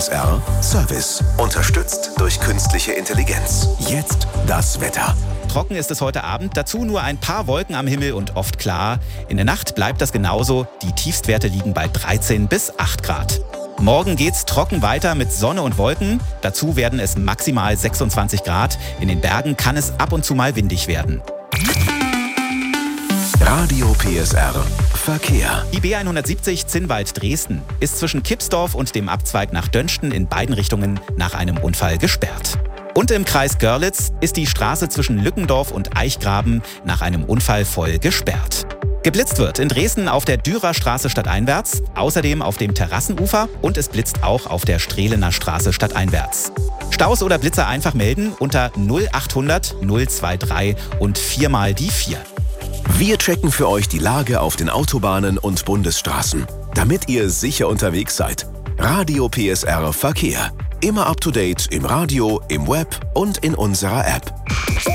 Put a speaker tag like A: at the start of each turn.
A: PSR Service. Unterstützt durch künstliche Intelligenz. Jetzt das Wetter.
B: Trocken ist es heute Abend, dazu nur ein paar Wolken am Himmel und oft klar. In der Nacht bleibt das genauso, die Tiefstwerte liegen bei 13 bis 8 Grad. Morgen geht's trocken weiter mit Sonne und Wolken. Dazu werden es maximal 26 Grad. In den Bergen kann es ab und zu mal windig werden.
A: Radio PSR Verkehr.
B: Die B170 Zinnwald-Dresden ist zwischen Kipsdorf und dem Abzweig nach Dönsten in beiden Richtungen nach einem Unfall gesperrt. Und im Kreis Görlitz ist die Straße zwischen Lückendorf und Eichgraben nach einem Unfall voll gesperrt. Geblitzt wird in Dresden auf der Dürerstraße stadteinwärts, außerdem auf dem Terrassenufer und es blitzt auch auf der Strehlener Straße stadteinwärts. Staus oder Blitzer einfach melden unter 0800 023 und 4 mal die 4.
A: Wir checken für euch die Lage auf den Autobahnen und Bundesstraßen, damit ihr sicher unterwegs seid. Radio PSR Verkehr. Immer up to date im Radio, im Web und in unserer App.